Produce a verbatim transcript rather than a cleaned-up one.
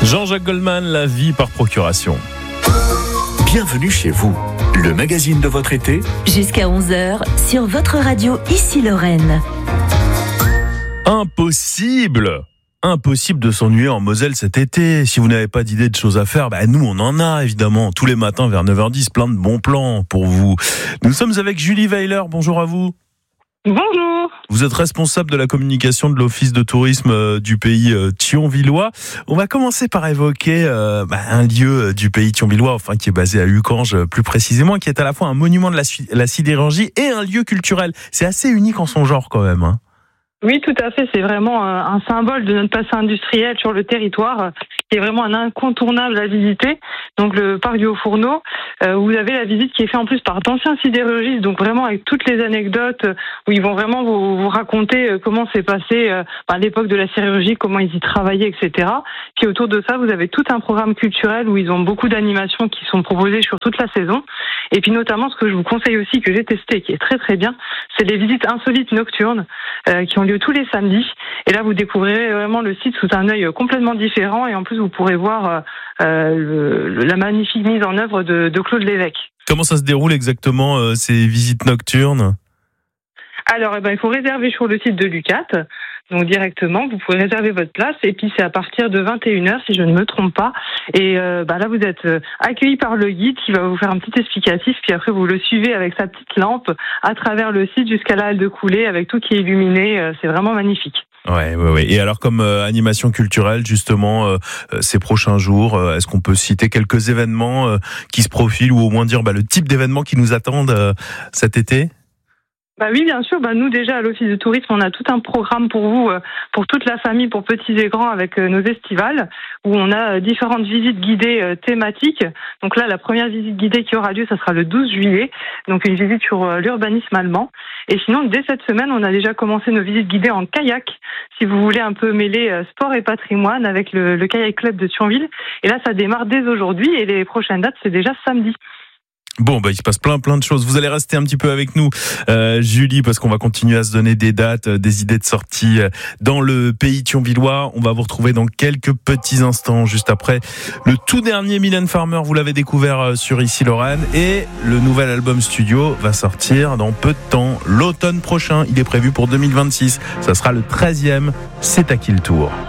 Jean-Jacques Goldman, la vie par procuration. Bienvenue chez vous, le magazine de votre été. Jusqu'à onze heures, sur votre radio Ici Lorraine. Impossible Impossible de s'ennuyer en Moselle cet été. Si vous n'avez pas d'idée de choses à faire, bah nous on en a évidemment. Tous les matins vers neuf heures dix, plein de bons plans pour vous. Nous sommes avec Julie Weiler, bonjour à vous. Bonjour. Vous êtes responsable de la communication de l'Office de tourisme euh, du pays euh, thionvillois. On va commencer par évoquer euh, bah, un lieu euh, du pays thionvillois, enfin qui est basé à Ucange euh, plus précisément, qui est à la fois un monument de la, la sidérurgie et un lieu culturel. C'est assez unique en son genre quand même, hein. Oui, tout à fait. C'est vraiment un symbole de notre passé industriel sur le territoire, qui est vraiment un incontournable à visiter. Donc le parc du Haut-Fourneau, euh, vous avez la visite qui est faite en plus par d'anciens sidérurgistes, donc vraiment avec toutes les anecdotes où ils vont vraiment vous, vous raconter comment s'est passé euh, à l'époque de la sidérurgie, comment ils y travaillaient, et cetera. Puis autour de ça, vous avez tout un programme culturel où ils ont beaucoup d'animations qui sont proposées sur toute la saison. Et puis notamment, ce que je vous conseille aussi, que j'ai testé, qui est très très bien, c'est les visites insolites nocturnes euh, qui ont lieu tous les samedis. Et là, vous découvrirez vraiment le site sous un œil complètement différent. Et en plus, vous pourrez voir euh, le, la magnifique mise en œuvre de, de Claude Lévesque. Comment ça se déroule exactement, euh, ces visites nocturnes ? Alors, eh ben, il faut réserver sur le site de l'U C A T. Donc directement, vous pouvez réserver votre place et puis c'est à partir de vingt et une heures si je ne me trompe pas. Et euh, bah là vous êtes euh, accueilli par le guide qui va vous faire un petit explicatif, puis après vous le suivez avec sa petite lampe à travers le site jusqu'à la halle de coulée avec tout qui est illuminé. Euh, c'est vraiment magnifique. Ouais, ouais, ouais. Et alors comme euh, animation culturelle justement, euh, ces prochains jours, euh, est-ce qu'on peut citer quelques événements euh, qui se profilent ou au moins dire bah, le type d'événements qui nous attendent euh, cet été ? Bah oui, bien sûr. Bah nous déjà à l'Office de tourisme, on a tout un programme pour vous, pour toute la famille, pour petits et grands, avec nos estivales, où on a différentes visites guidées thématiques. Donc là, la première visite guidée qui aura lieu, ça sera le douze juillet, donc une visite sur l'urbanisme allemand. Et sinon, dès cette semaine, on a déjà commencé nos visites guidées en kayak, si vous voulez un peu mêler sport et patrimoine avec le, le kayak club de Thionville. Et là, ça démarre dès aujourd'hui et les prochaines dates, c'est déjà samedi. Bon, bah, il se passe plein, plein de choses. Vous allez rester un petit peu avec nous, euh, Julie, parce qu'on va continuer à se donner des dates, des idées de sortie dans le pays thionvillois. On va vous retrouver dans quelques petits instants, juste après le tout dernier Mylène Farmer. Vous l'avez découvert sur Ici Lorraine. Et le nouvel album studio va sortir dans peu de temps, l'automne prochain. Il est prévu pour deux mille vingt-six. Ça sera le treizième. C'est à qui le tour ?